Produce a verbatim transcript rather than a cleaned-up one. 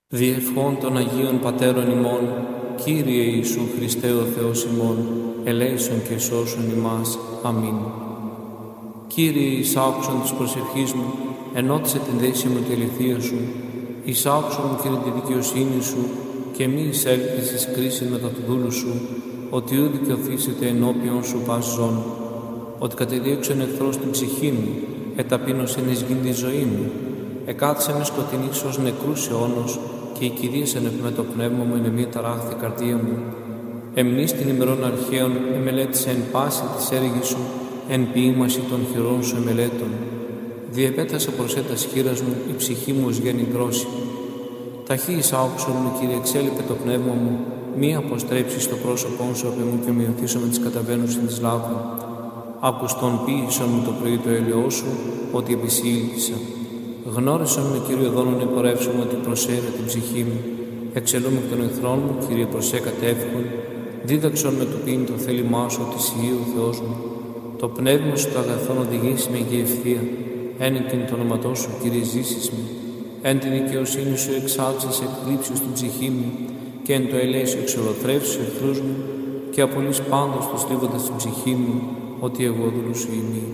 Διευχών των Αγίων Πατέρων ημών, Κύριε Ιησού Χριστέ ο Θεός ημών, ελέησον και σώσον ημάς. Αμήν. Κύριε, εις άκουσον της προσευχής μου, ενώτισε την δέση μου και αληθεία σου, εις άκουσον μου, Κύριε, τη δικαιοσύνη σου, και μη εισέλθεις εις κρίση μετά του δούλου σου, ότι ου δικαιωθήσετε ενώπιον σου πας ζών, ότι κατεδίωξεν εχθρός την ψυχή μου, εταπείνωσεν εις γην τη ζωή μου, εκάθισε με σκοτεινής ως νεκρούς αιώνος, και η κυρίσεν με το πνεύμα μου είναι μία ταράχθη καρδία μου. Εμνείς την ημερών αρχαίων εμελέτησε εν πάση της έργης σου, εν ποίημαση των χειρών σου εμελέτων. Διεπέτασα προς έτας χείρας μου, η ψυχή μου ως γέννη γρόση. Ταχύ εις άκουσον μου, Κύριε, εξέλιπε το πνεύμα μου, μη αποστρέψει στο πρόσωπό σου απ' εμού και ομοιωθήσω με τις καταβαίνουσιν της λάβου. Ακουστον ποίησον μου το πρωί το έλαιό σου, ότι επισήλθησα. Γνώρισον με, Κύριε, δόνον υπορεύσομαι ότι προσέρε την ψυχή μου. Εξελούμε εκ των εχθρών μου, Κύριε, προσέ κατεύχον. Δίδαξον με το πίν το θέλημά σου, ότι εσύ ο Θεός μου. Το πνεύμα σου το αγαθόν οδηγήσει με και ευθεία. Ένικεν το όνοματό σου, Κύριε, ζήσεις με. Εν τη δικαιοσύνη σου εξάξεις εκκλήψεις στην ψυχή μου, και εν το ελέη σου εξολοθρεύσεις εχθρούς μου, και απολύς πάντως τους θλίβοντας στην ψυχή μου, ότι εγώ δούλου σου είμαι.